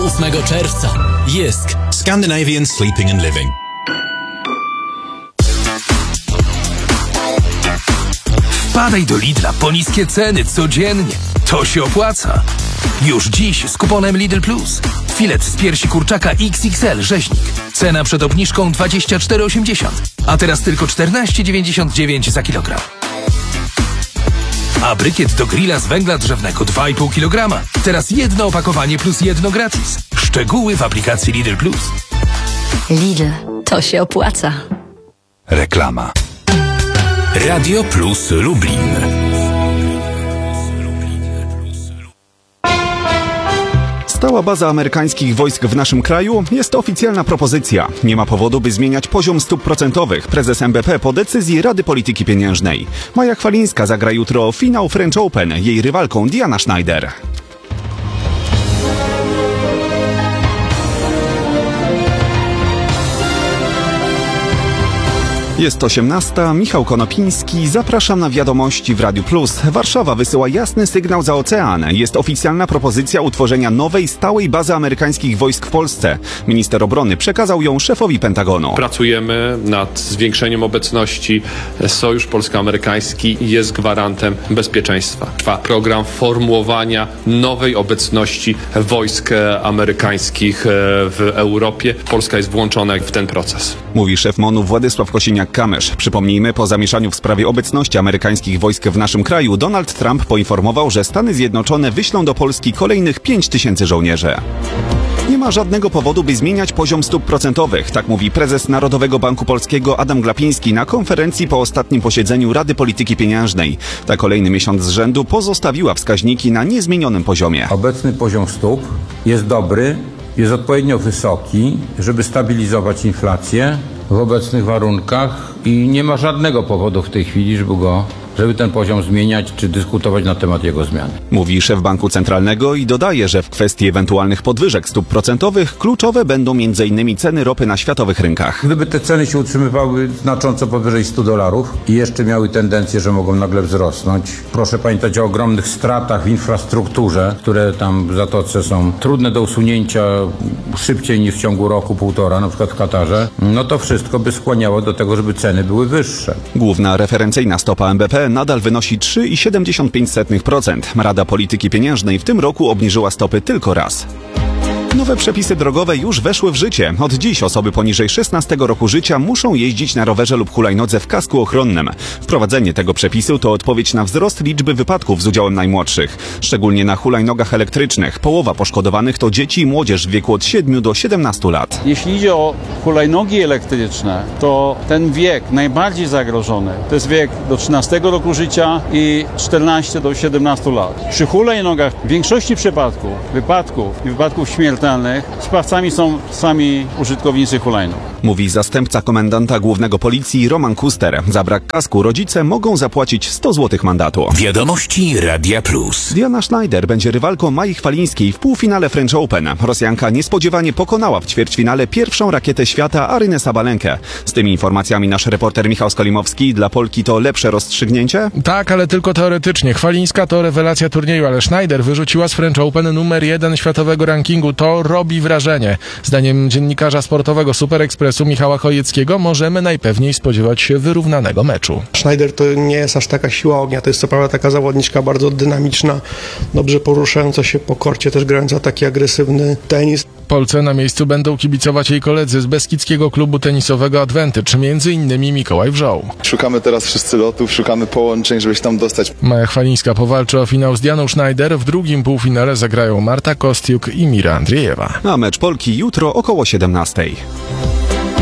8 czerwca. Jysk. Scandinavian Sleeping and Living. Wpadaj do Lidla po niskie ceny codziennie. To się opłaca. Już dziś z kuponem Lidl Plus. Filet z piersi kurczaka XXL rzeźnik. Cena przed obniżką 24,80, a teraz tylko 14,99 za kilogram. A brykiet do grilla z węgla drzewnego 2,5 kg. Teraz jedno opakowanie plus jedno gratis. Szczegóły w aplikacji Lidl Plus. Lidl, to się opłaca. Reklama. Radio Plus Lublin. Stała baza amerykańskich wojsk w naszym kraju jest to oficjalna propozycja. Nie ma powodu, by zmieniać poziom stóp procentowych. Prezes NBP po decyzji Rady Polityki Pieniężnej. Maja Chwalińska zagra jutro finał French Open. Jej rywalką Diana Schneider. Jest 18. Michał Konopiński. Zapraszam na wiadomości w Radiu Plus. Warszawa wysyła jasny sygnał za ocean. Jest oficjalna propozycja utworzenia nowej, stałej bazy amerykańskich wojsk w Polsce. Minister obrony przekazał ją szefowi Pentagonu. Pracujemy nad zwiększeniem obecności. Sojusz polsko-amerykański jest gwarantem bezpieczeństwa. Trwa program formułowania nowej obecności wojsk amerykańskich w Europie. Polska jest włączona w ten proces. Mówi szef MON-u Władysław Kosiniak-Kamysz. Przypomnijmy, po zamieszaniu w sprawie obecności amerykańskich wojsk w naszym kraju, Donald Trump poinformował, że Stany Zjednoczone wyślą do Polski kolejnych 5000 żołnierzy. Nie ma żadnego powodu, by zmieniać poziom stóp procentowych, tak mówi prezes Narodowego Banku Polskiego Adam Glapiński na konferencji po ostatnim posiedzeniu Rady Polityki Pieniężnej. Ta kolejny miesiąc z rzędu pozostawiła wskaźniki na niezmienionym poziomie. Obecny poziom stóp jest dobry, jest odpowiednio wysoki, żeby stabilizować inflację w obecnych warunkach i nie ma żadnego powodu w tej chwili, żeby ten poziom zmieniać czy dyskutować na temat jego zmiany. Mówi szef Banku Centralnego i dodaje, że w kwestii ewentualnych podwyżek stóp procentowych kluczowe będą m.in. ceny ropy na światowych rynkach. Gdyby te ceny się utrzymywały znacząco powyżej $100 i jeszcze miały tendencję, że mogą nagle wzrosnąć, proszę pamiętać o ogromnych stratach w infrastrukturze, które tam w Zatoce są trudne do usunięcia szybciej niż w ciągu roku, półtora, na przykład w Katarze, no to wszystko by skłaniało do tego, żeby ceny były wyższe. Główna referencyjna stopa NBP nadal wynosi 3,75%. Rada Polityki Pieniężnej w tym roku obniżyła stopy tylko raz. Nowe przepisy drogowe już weszły w życie. Od dziś osoby poniżej 16 roku życia muszą jeździć na rowerze lub hulajnodze w kasku ochronnym. Wprowadzenie tego przepisu to odpowiedź na wzrost liczby wypadków z udziałem najmłodszych. Szczególnie na hulajnogach elektrycznych. Połowa poszkodowanych to dzieci i młodzież w wieku od 7 do 17 lat. Jeśli idzie o hulajnogi elektryczne, to ten wiek najbardziej zagrożony to jest wiek do 13 roku życia i 14 do 17 lat. Przy hulajnogach w większości przypadków, wypadków śmiertelnych, sprawcami są sami użytkownicy hulajnóg. Mówi zastępca komendanta głównego policji Roman Kuster. Za brak kasku rodzice mogą zapłacić 100 zł mandatu. Wiadomości Radia Plus. Diana Schneider będzie rywalką Mai Chwalińskiej w półfinale French Open. Rosjanka niespodziewanie pokonała w ćwierćfinale pierwszą rakietę świata Arynę Sabalenkę. Z tymi informacjami nasz reporter Michał Skolimowski. Dla Polki to lepsze rozstrzygnięcie? Tak, ale tylko teoretycznie. Chwalińska to rewelacja turnieju, ale Schneider wyrzuciła z French Open numer 1 światowego rankingu. To robi wrażenie. Zdaniem dziennikarza sportowego Super Expressu Michała Chojeckiego możemy najpewniej spodziewać się wyrównanego meczu. Schneider to nie jest aż taka siła ognia, to jest co prawda taka zawodniczka bardzo dynamiczna, dobrze poruszająca się po korcie, też grająca taki agresywny tenis. Polce na miejscu będą kibicować jej koledzy z beskidzkiego klubu tenisowego Advantage, m.in. Mikołaj Wrzoł. Szukamy teraz wszyscy lotów, szukamy połączeń, żeby się tam dostać. Maja Chwalińska powalczy o finał z Dianą Schneider. W drugim półfinale zagrają Marta Kostiuk i Mira Andriejewa. A mecz Polki jutro około 17:00.